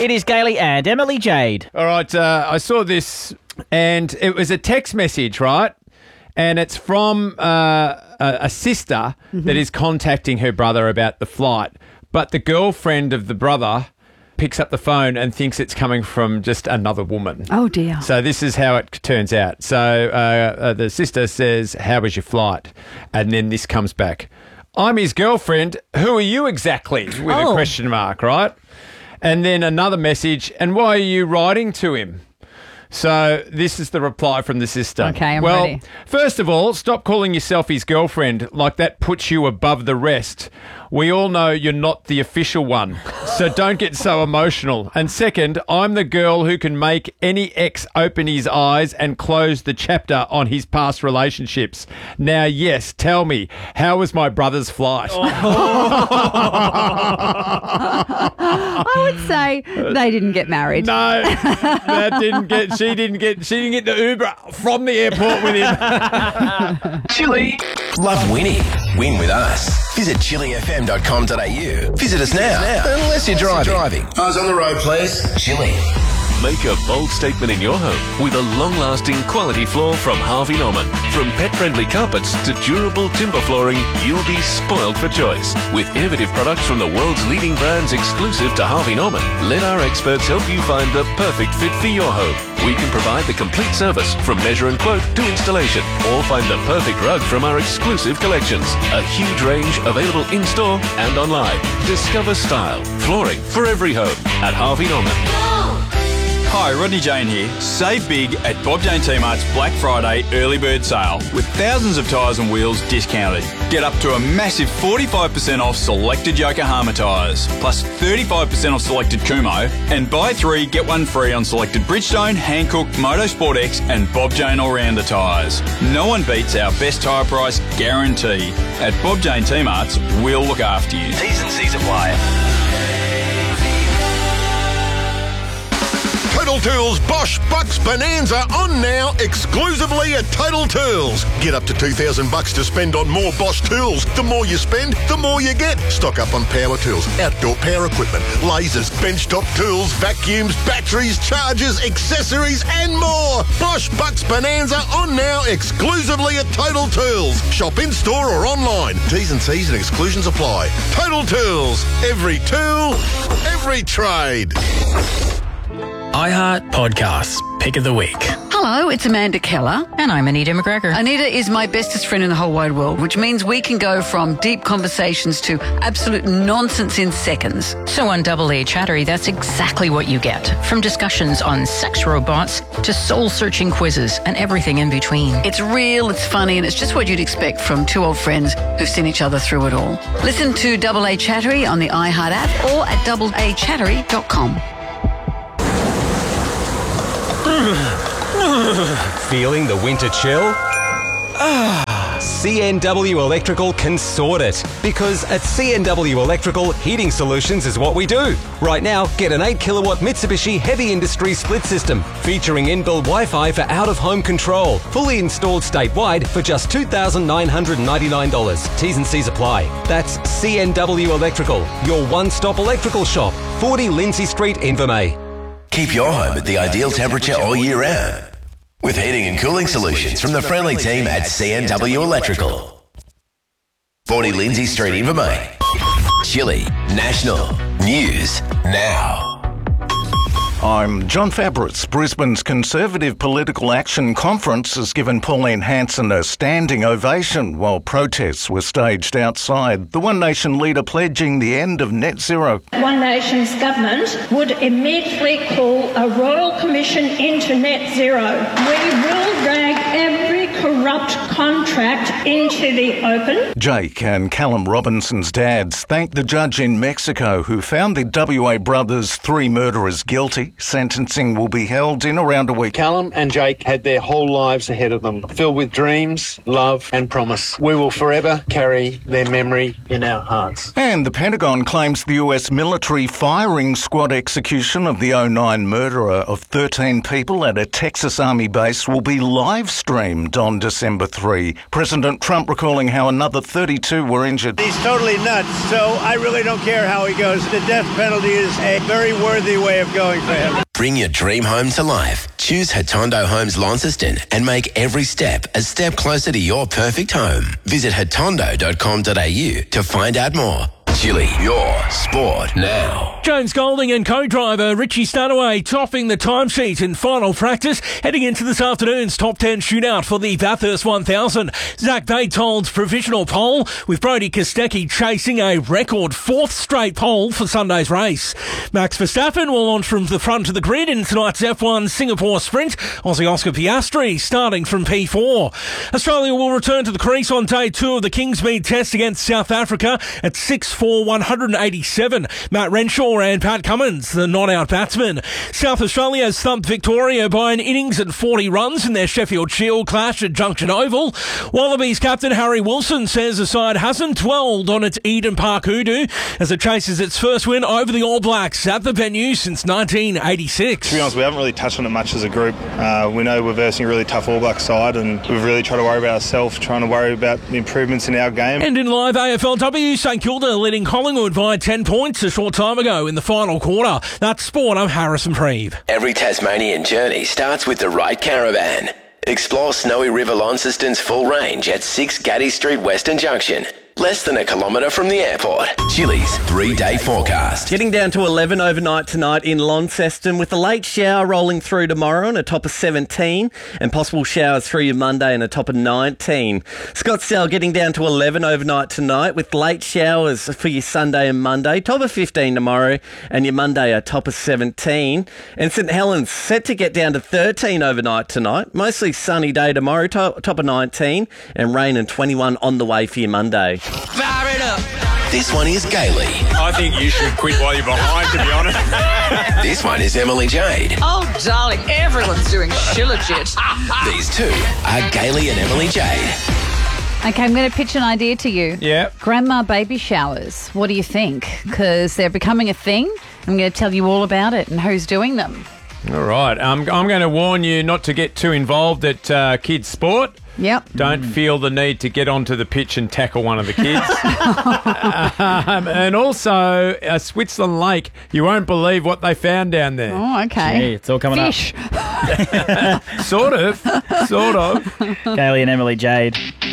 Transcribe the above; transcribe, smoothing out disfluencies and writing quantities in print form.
It is Gailey and Emily Jade. All right, I saw this and it was a text message, right? And it's from a sister that is contacting her brother about the flight. But the girlfriend of the brother picks up the phone and thinks it's coming from just another woman. Oh, dear. So this is how it turns out. So the sister says, "How was your flight?" And then this comes back. "I'm his girlfriend. Who are you exactly?" With a question mark, right? And then another message, "And why are you writing to him?" So this is the reply from the sister. Okay, I'm well, ready. First of all, stop calling yourself his girlfriend. Like that puts you above the rest. We all know you're not the official one, so don't get so emotional. And second, I'm the girl who can make any ex open his eyes and close the chapter on his past relationships. Now, yes, tell me, how was my brother's flight? I would say they didn't get married. No, she didn't get the Uber from the airport with him. Chili. Love winning. Win with us. Visit chilifm.com.au. Visit us now. Unless you're driving. Eyes on the road, please. Chili. Make a bold statement in your home with a long-lasting quality floor from Harvey Norman. From pet-friendly carpets to durable timber flooring, you'll be spoiled for choice. With innovative products from the world's leading brands exclusive to Harvey Norman, let our experts help you find the perfect fit for your home. We can provide the complete service from measure and quote to installation, or find the perfect rug from our exclusive collections. A huge range available in-store and online. Discover style, flooring for every home at Harvey Norman. Hi, Rodney Jane here. Save big at Bob Jane T-Mart's Black Friday early bird sale with thousands of tyres and wheels discounted. Get up to a massive 45% off selected Yokohama tyres, plus 35% off selected Kumho, and buy 3 get 1 free on selected Bridgestone, Hankook, Motorsport X and Bob Jane All-Rounder tyres. No one beats our best tyre price guarantee. At Bob Jane T-Mart's, we'll look after you. T's and C's apply. Total Tools Bosch Bucks Bonanza on now exclusively at Total Tools. Get up to $2,000 to spend on more Bosch tools. The more you spend, the more you get. Stock up on power tools, outdoor power equipment, lasers, benchtop tools, vacuums, batteries, chargers, accessories and more. Bosch Bucks Bonanza on now exclusively at Total Tools. Shop in store or online. T's and C's and exclusions apply. Total Tools. Every tool, every trade. iHeart Podcasts, Pick of the Week. Hello, it's Amanda Keller. And I'm Anita McGregor. Anita is my bestest friend in the whole wide world, which means we can go from deep conversations to absolute nonsense in seconds. So on Double A Chattery, that's exactly what you get. From discussions on sex robots to soul-searching quizzes and everything in between. It's real, it's funny, and it's just what you'd expect from two old friends who've seen each other through it all. Listen to Double A Chattery on the iHeart app or at doubleachattery.com. Feeling the winter chill? CNW Electrical can sort it. Because at CNW Electrical, heating solutions is what we do. Right now, get an 8 kilowatt Mitsubishi Heavy Industry split system featuring inbuilt Wi-Fi for out-of-home control. Fully installed statewide for just $2,999. T's and C's apply. That's CNW Electrical, your one-stop electrical shop. 40 Lindsay Street, Invermay. Keep your home at the ideal temperature all year round with heating and cooling solutions from the friendly team at CNW Electrical. 40 Lindsay Street, Invermay. Chili National News Now. I'm John Fabris. Brisbane's Conservative Political Action Conference has given Pauline Hanson a standing ovation while protests were staged outside. The One Nation leader pledging the end of net zero. One Nation's government would immediately call a royal commission into net zero. We will drag every corrupt contract into the open. Jake and Callum Robinson's dads thanked the judge in Mexico who found the WA brothers' 3 murderers guilty. Sentencing will be held in around a week. Callum and Jake had their whole lives ahead of them, filled with dreams, love and promise. We will forever carry their memory in our hearts. And the Pentagon claims the US military firing squad execution of the 2009 murderer of 13 people at a Texas Army base will be live streamed on December December 3. President Trump recalling how another 32 were injured. He's totally nuts, so I really don't care how he goes. The death penalty is a very worthy way of going for him. Bring your dream home to life. Choose Hatondo Homes Launceston and make every step a step closer to your perfect home. Visit hatondo.com.au to find out more. Chili, your sport now. Jones Golding and co-driver Richie Stanaway topping the timesheet in final practice, heading into this afternoon's top 10 shootout for the Bathurst 1000. Zach Bates holds provisional pole, with Brody Kostecki chasing a record fourth straight pole for Sunday's race. Max Verstappen will launch from the front of the grid in tonight's F1 Singapore Sprint. Aussie Oscar Piastri starting from P4. Australia will return to the crease on day 2 of the Kingsmead Test against South Africa at 6-4-187. Matt Renshaw and Pat Cummins, the not-out batsmen. South Australia has thumped Victoria by an innings and 40 runs in their Sheffield Shield clash at Junction Oval. Wallabies captain Harry Wilson says the side hasn't dwelled on its Eden Park hoodoo as it chases its first win over the All Blacks at the venue since 1986. To be honest, we haven't really touched on it much as a group. We know we're versing a really tough All Blacks side, and we've really tried to worry about ourselves, trying to worry about the improvements in our game. And in live AFLW, St Kilda leading Collingwood by 10 points a short time ago in the final quarter. That's sport. I'm Harrison Preeve. Every Tasmanian journey starts with the right caravan. Explore Snowy River Launceston's full range at 6 Gaddy Street Western Junction. Less than a kilometre from the airport. Chili's 3-day forecast. Getting down to 11 overnight tonight in Launceston, with a late shower rolling through tomorrow and a top of 17, and possible showers through your Monday and a top of 19. Scottsdale getting down to 11 overnight tonight, with late showers for your Sunday and Monday, top of 15 tomorrow, and your Monday a top of 17. And St Helens set to get down to 13 overnight tonight, mostly sunny day tomorrow, top of 19, and rain and 21 on the way for your Monday. Fire it up. This one is Gailey. I think you should quit while you're behind, to be honest. This one is Emily Jade. Oh, darling, everyone's doing shilajit. These two are Gailey and Emily Jade. Okay, I'm going to pitch an idea to you. Yeah. Grandma baby showers. What do you think? Because they're becoming a thing. I'm going to tell you all about it and who's doing them. All right. I'm going to warn you not to get too involved at kids' sport. Yep. Don't feel the need to get onto the pitch and tackle one of the kids. And also, Switzerland Lake, you won't believe what they found down there. Oh, okay. Gee, it's all coming Fish. up. Sort of. Gailey and Emily Jade.